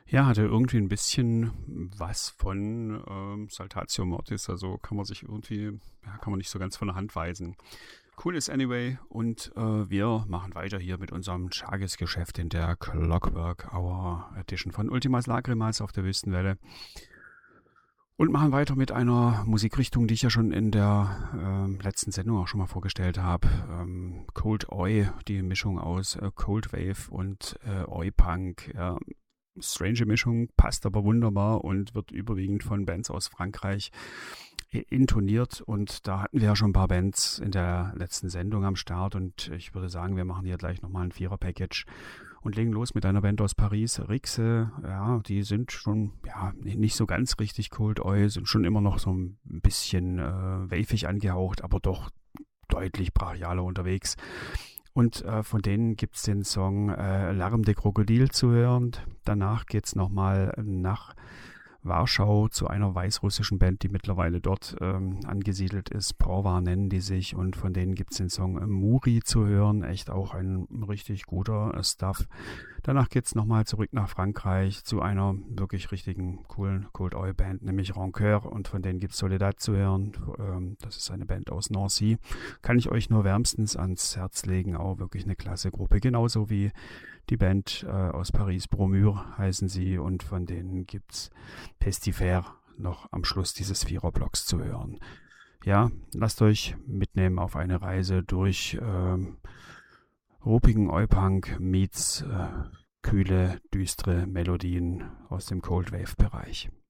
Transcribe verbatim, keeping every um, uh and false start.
Ja, hatte irgendwie ein bisschen was von ähm, Saltatio Mortis, also kann man sich irgendwie, ja, kann man nicht so ganz von der Hand weisen. Cool ist anyway und äh, wir machen weiter hier mit unserem Tagesgeschäft in der Clockwork Hour Edition von Ultimas Lagrimas auf der Wüstenwelle und machen weiter mit einer Musikrichtung, die ich ja schon in der ähm, letzten Sendung auch schon mal vorgestellt habe. Ähm, Cold Oi, die Mischung aus äh, Cold Wave und äh, Oi Punk. Ja, strange Mischung, passt aber wunderbar und wird überwiegend von Bands aus Frankreich intoniert. Und da hatten wir ja schon ein paar Bands in der letzten Sendung am Start. Und ich würde sagen, wir machen hier gleich nochmal ein Vierer-Package und legen los mit einer Band aus Paris, Rixe. Ja, die sind schon ja nicht so ganz richtig Cold Oil, sind schon immer noch so ein bisschen äh, wavig angehaucht, aber doch deutlich brachialer unterwegs. Und äh, von denen gibt es den Song äh, Larme de Krokodil zu hören. Danach geht es nochmal nach Warschau zu einer weißrussischen Band, die mittlerweile dort ähm, angesiedelt ist. Porvar nennen die sich und von denen gibt es den Song Muri zu hören. Echt auch ein richtig guter äh, Stuff. Danach geht es nochmal zurück nach Frankreich zu einer wirklich richtigen coolen Cold Oil Band, nämlich Rancœur, und von denen gibt es Soledad zu hören. Ähm, das ist eine Band aus Nancy. Kann ich euch nur wärmstens ans Herz legen. Auch wirklich eine klasse Gruppe. Genauso wie die Band äh, aus Paris, Bromure heißen sie, und von denen gibt's Pestifer noch am Schluss dieses Viererblocks zu hören. Ja, lasst euch mitnehmen auf eine Reise durch ähm, ruppigen Oi-Punk meets äh, kühle, düstere Melodien aus dem Cold Wave Bereich.